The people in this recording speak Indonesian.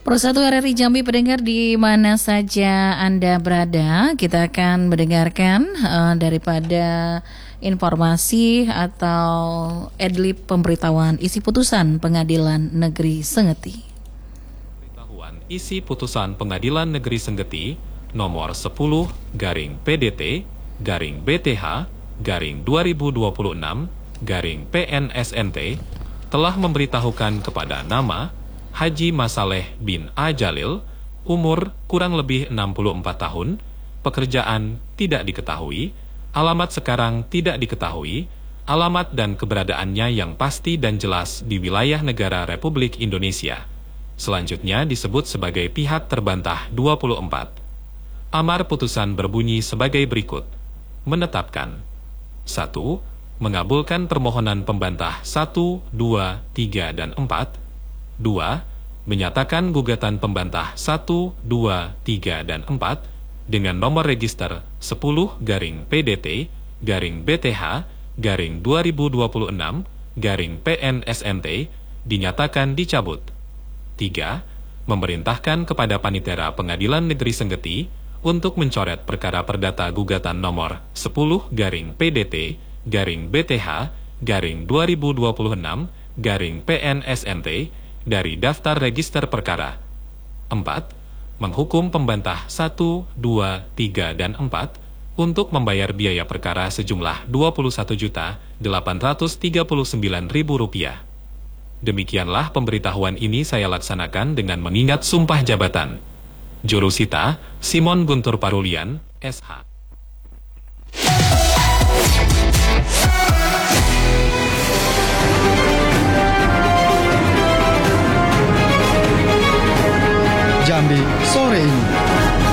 Persatu RRI Jambi pendengar di mana saja Anda berada, kita akan mendengarkan daripada informasi atau adlib pemberitahuan isi putusan Pengadilan Negeri Sengeti. Pemberitahuan isi putusan Pengadilan Negeri Sengeti nomor 10/PDT/2026/PNSNT telah memberitahukan kepada nama Haji Masaleh bin A. Jalil, umur kurang lebih 64 tahun, pekerjaan tidak diketahui, alamat sekarang tidak diketahui, alamat dan keberadaannya yang pasti dan jelas di wilayah negara Republik Indonesia. Selanjutnya disebut sebagai pihak terbantah 24. Amar putusan berbunyi sebagai berikut. Menetapkan 1. Mengabulkan permohonan pembantah 1, 2, 3, dan 4. 2. Menyatakan gugatan pembantah 1, 2, 3, dan 4 dengan nomor register 10-BDT/BTH/2026/PNSNT dinyatakan dicabut. 3. Memerintahkan kepada Panitera Pengadilan Negeri Sengeti untuk mencoret perkara perdata gugatan nomor 10-BDT/BTH/2026/PNSNT dari daftar register perkara. 4. Menghukum pembantah 1, 2, 3, dan 4 untuk membayar biaya perkara sejumlah Rp21.839.000. Demikianlah pemberitahuan ini saya laksanakan dengan mengingat sumpah jabatan. Jurusita, Simon Guntur Parulian, SH. Jambi sore ini.